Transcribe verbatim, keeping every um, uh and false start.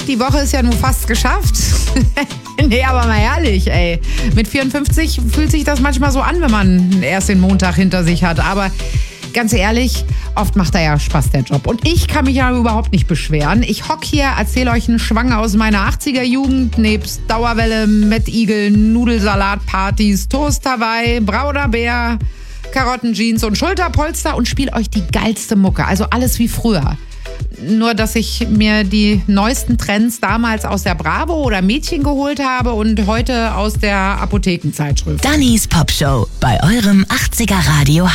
die Woche ist ja nun fast geschafft. Nee, aber mal ehrlich, ey. Mit vierundfünfzig fühlt sich das manchmal so an, wenn man erst den Montag hinter sich hat. Aber ganz ehrlich, oft macht da ja Spaß, der Job. Und ich kann mich ja überhaupt nicht beschweren. Ich hock hier, erzähle euch einen Schwang aus meiner achtziger-Jugend, nebst Dauerwelle, Mettigel, Nudelsalatpartys, Toast Hawaii, brauner Bär, Karottenjeans und Schulterpolster und spiele euch die geilste Mucke. Also alles wie früher. Nur, dass ich mir die neuesten Trends damals aus der Bravo oder Mädchen geholt habe und heute aus der Apothekenzeitschrift. Dannys Popshow bei eurem achtziger Radio